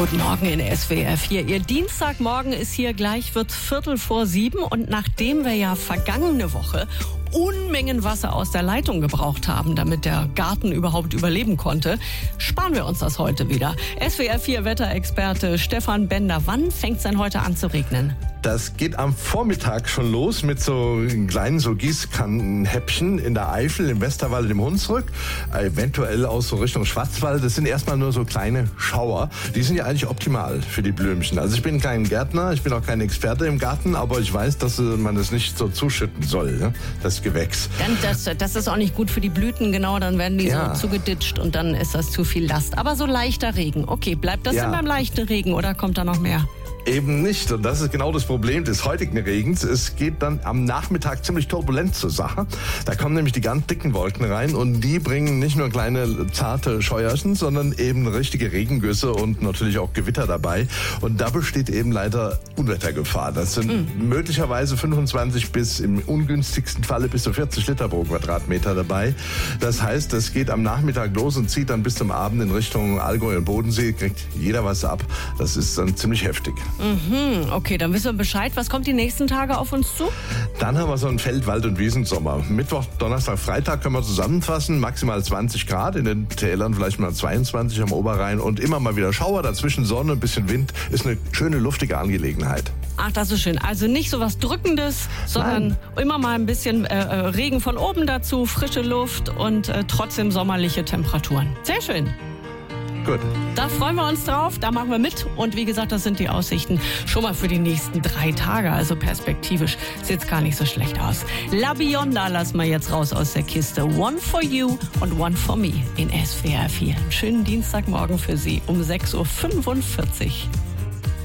Guten Morgen in SWR 4. Ihr Dienstagmorgen ist hier, gleich wird's 6:45 und nachdem wir ja vergangene Woche Unmengen Wasser aus der Leitung gebraucht haben, damit der Garten überhaupt überleben konnte, sparen wir uns das heute wieder. SWR 4 Wetterexperte Stefan Bender, wann fängt's denn heute an zu regnen? Das geht am Vormittag schon los mit so kleinen Gießkannenhäppchen in der Eifel, im Westerwald, im Hunsrück, eventuell auch so Richtung Schwarzwald. Das sind erstmal nur so kleine Schauer. Die sind ja eigentlich optimal für die Blümchen. Also ich bin kein Gärtner, ich bin auch kein Experte im Garten, aber ich weiß, dass man das nicht so zuschütten soll, ne? Das Gewächs. Das ist auch nicht gut für die Blüten, genau, dann werden die so zugeditscht und dann ist das zu viel Last. Aber so leichter Regen, okay, bleibt das denn beim leichten Regen oder kommt da noch mehr? Eben nicht. Und das ist genau das Problem des heutigen Regens. Es geht dann am Nachmittag ziemlich turbulent zur Sache. Da kommen nämlich die ganz dicken Wolken rein und die bringen nicht nur kleine zarte Scheuerchen, sondern eben richtige Regengüsse und natürlich auch Gewitter dabei. Und da besteht eben leider Unwettergefahr. Das sind möglicherweise 25 bis im ungünstigsten Falle bis zu 40 Liter pro Quadratmeter dabei. Das heißt, es geht am Nachmittag los und zieht dann bis zum Abend in Richtung Allgäu und Bodensee. Kriegt jeder was ab. Das ist dann ziemlich heftig. Okay, dann wissen wir Bescheid. Was kommt die nächsten Tage auf uns zu? Dann haben wir so einen Feld-, Wald- und Wiesensommer. Mittwoch, Donnerstag, Freitag können wir zusammenfassen. Maximal 20 Grad, in den Tälern vielleicht mal 22 am Oberrhein. Und immer mal wieder Schauer, dazwischen Sonne, ein bisschen Wind. Ist eine schöne, luftige Angelegenheit. Ach, das ist schön. Also nicht so was Drückendes, sondern immer mal ein bisschen Regen von oben dazu, frische Luft und trotzdem sommerliche Temperaturen. Sehr schön. Gut. Da freuen wir uns drauf, da machen wir mit. Und wie gesagt, das sind die Aussichten schon mal für die nächsten 3 Tage. Also perspektivisch sieht's gar nicht so schlecht aus. La Bionda lassen wir jetzt raus aus der Kiste. One for you und one for me in SWR 4. Einen schönen Dienstagmorgen für Sie um 6:45 Uhr.